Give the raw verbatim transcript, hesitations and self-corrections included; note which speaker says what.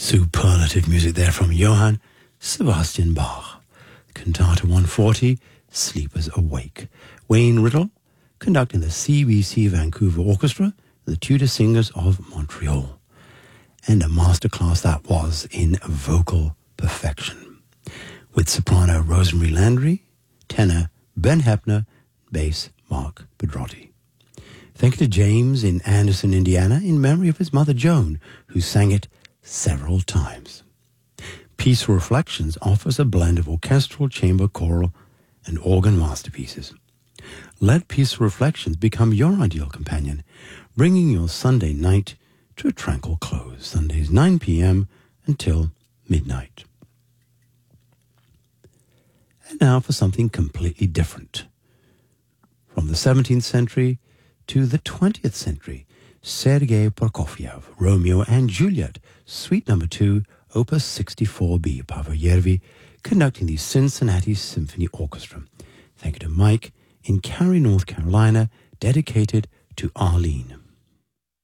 Speaker 1: Superlative music there from Johann Sebastian Bach. Cantata one forty, Sleepers Awake. Wayne Riddle conducting the C B C Vancouver Orchestra, the Tudor Singers of Montreal. And a masterclass that was in vocal perfection, with soprano Rosemary Landry, tenor Ben Heppner, bass Mark Pedrotti. Thank you to James in Anderson, Indiana, in memory of his mother Joan, who sang it several times. Peaceful Reflections offers a blend of orchestral, chamber, choral, and organ masterpieces. Let Peaceful Reflections become your ideal companion, bringing your Sunday night to a tranquil close. Sundays nine p.m. until midnight. And now for something completely different. From the seventeenth century to the twentieth century, Sergei Prokofiev, Romeo and Juliet, Suite Number two, Opus sixty-four B, Pavel Yervi, conducting the Cincinnati Symphony Orchestra. Thank you to Mike in Cary, North Carolina, dedicated to Arlene.